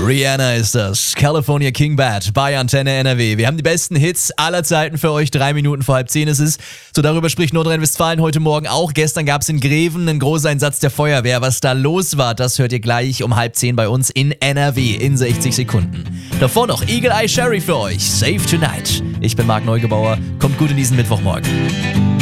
Rihanna ist das. California King Bad bei Antenne NRW. Wir haben die besten Hits aller Zeiten für euch. 3 Minuten vor 9:30 ist es. So, darüber spricht Nordrhein-Westfalen heute Morgen auch. Gestern gab es in Greven einen Großeinsatz der Feuerwehr. Was da los war, das hört ihr gleich um 9:30 bei uns in NRW in 60 Sekunden. Davor noch Eagle Eye Cherry für euch. Save Tonight. Ich bin Marc Neugebauer. Kommt gut in diesen Mittwochmorgen.